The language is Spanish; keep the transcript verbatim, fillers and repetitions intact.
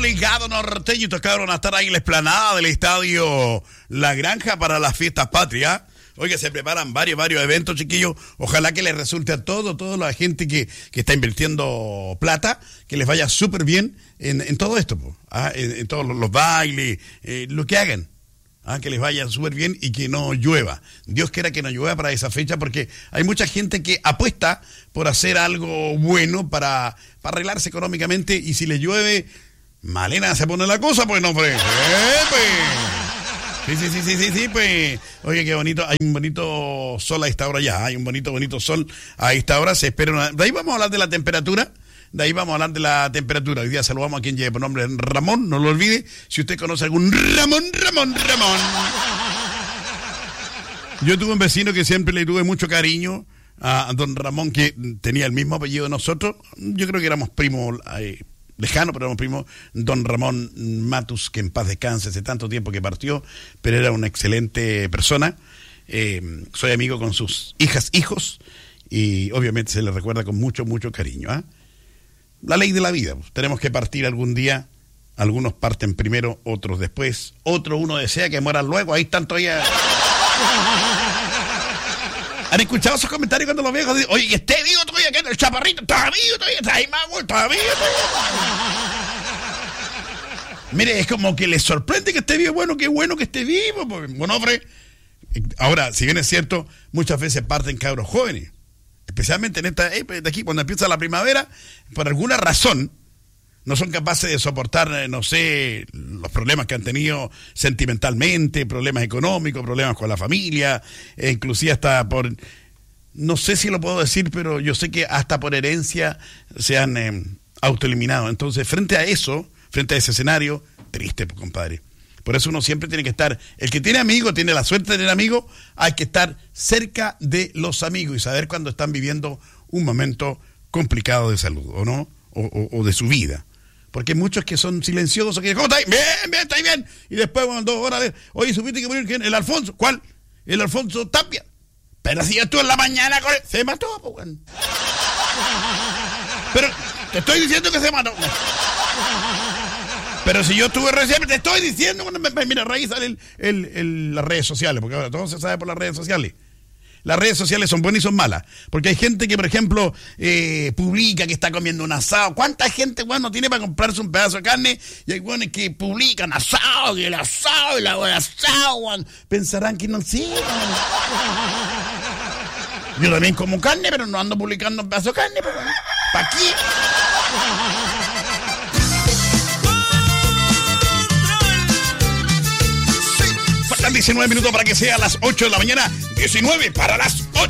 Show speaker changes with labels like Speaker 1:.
Speaker 1: y Gado Norteño tocaron a estar ahí en la explanada del estadio La Granja para las fiestas patrias. Oiga, se preparan varios, varios eventos, chiquillos. Ojalá que les resulte a todo, toda la gente que, que está invirtiendo plata, que les vaya súper bien en, en todo esto, po. ¿Ah? en, en todos los, los bailes, eh, lo que hagan. ¿Ah? Que les vaya súper bien y que no llueva. Dios quiera que no llueva para esa fecha, porque hay mucha gente que apuesta por hacer algo bueno para, para arreglarse económicamente, y si le llueve, malena se pone la cosa, pues no, pues. Eh, pues. Sí, sí, sí, sí, sí, sí, pues, oye, qué bonito, hay un bonito sol a esta hora ya, hay un bonito, bonito sol a esta hora, se espera una... De ahí vamos a hablar de la temperatura, de ahí vamos a hablar de la temperatura. Hoy día saludamos a quien lleve por nombre Ramón, no lo olvide, si usted conoce algún Ramón, Ramón, Ramón. Yo tuve un vecino que siempre le tuve mucho cariño, a don Ramón, que tenía el mismo apellido de nosotros, yo creo que éramos primos... Eh, lejano, pero éramos primos, don Ramón Matus, que en paz descanse, hace tanto tiempo que partió, pero era una excelente persona. Eh, soy amigo con sus hijas, hijos, y obviamente se le recuerda con mucho, mucho cariño. ¿eh? La ley de la vida, pues, tenemos que partir algún día, algunos parten primero, otros después, otro uno desea que mueran luego, ahí están todavía... ¿Han escuchado esos comentarios cuando los viejos dicen, oye, que esté vivo todavía, que el chaparrito, está vivo todavía, está ahí, mago, está vivo todavía? Mire, es como que les sorprende que esté vivo. Bueno, qué bueno que esté vivo, pues, bueno, hombre. Ahora, si bien es cierto, muchas veces parten cabros jóvenes, especialmente en esta época de aquí, cuando empieza la primavera, por alguna razón, no son capaces de soportar, no sé, los problemas que han tenido sentimentalmente, problemas económicos, problemas con la familia, e inclusive hasta por, no sé si lo puedo decir, pero yo sé que hasta por herencia se han eh, autoeliminado. Entonces, frente a eso, frente a ese escenario, triste, pues, compadre. Por eso uno siempre tiene que estar, el que tiene amigos, tiene la suerte de tener amigos, hay que estar cerca de los amigos y saber cuando están viviendo un momento complicado de salud, ¿o no? O, o, o de su vida. Porque hay muchos que son silenciosos, que ¿cómo estáis? Bien, bien, estáis bien. Y después, bueno, dos horas de, oye, ¿supiste que murió quién? El Alfonso. ¿Cuál? El Alfonso Tapia. Pero si yo estuve en la mañana con él, se mató, pues, bueno. Pero te estoy diciendo que se mató. Pero si yo estuve recién, te estoy diciendo, bueno, mira, revisan el, el, el, las redes sociales, porque ahora todo se sabe por las redes sociales. Las redes sociales son buenas y son malas, porque hay gente que, por ejemplo, eh, publica que está comiendo un asado. ¿Cuánta gente, bueno, tiene para comprarse un pedazo de carne? Y hay buenos que publican asado, y el asado, y la buena asado, bueno. Pensarán que no sé, bueno. Yo también como carne, pero no ando publicando un pedazo de carne, pues, bueno. ¿Para aquí? Faltan diecinueve minutos para que sea las ocho de la mañana, diecinueve para las ocho.